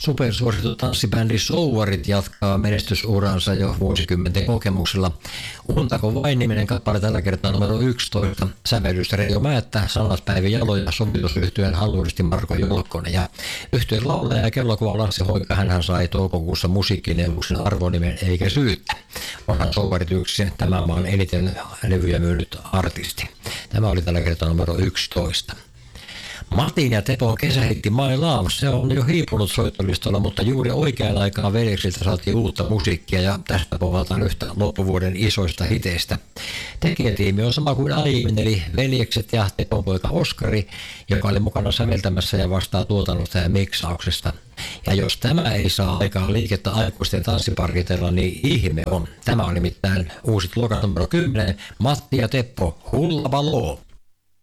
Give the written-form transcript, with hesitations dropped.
Supersuosittu tanssibändi Souvarit jatkaa menestysuransa jo vuosikymmenten kokemuksella. Untako vain -niminen kappale tällä kertaa numero 11. Sävellystä Reijo Määttä, sanat Päivi Jalo ja sovitusyhtyeen halluristi Marko Jolkkonen. Ja yhtyeen laulaja ja kellokuva Lasse Hoika, hänhän sai toukokuussa musiikkineuvoksen arvonimen eikä syyttä. Onhan Souvarit yksi tämän maan eniten levyjä myynyt artisti. Tämä oli tällä kertaa numero 11. Matin ja Tepon kesähitti My Love, se on jo hiipunut soittolistolla, mutta juuri oikeaan aikaan veljeksiltä saatiin uutta musiikkia ja tästä pohjaltaan yhtä loppuvuoden isoista hiteistä. Tekijätiimi on sama kuin aiemmin, eli veljekset ja Tepon poika Oskari, joka oli mukana säveltämässä ja vastaa tuotannosta ja miksauksesta. Ja jos tämä ei saa aikaan liikettä aikuisten tanssiparkitella, niin ihme on. Tämä on nimittäin uusi tulokas numero 10, Matti ja Teppo, Hullabaloo.